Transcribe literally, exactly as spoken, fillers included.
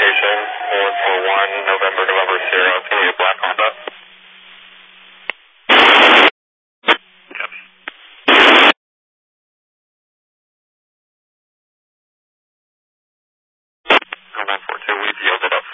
location, one four one, November, November, Sierra, can we get black Honda?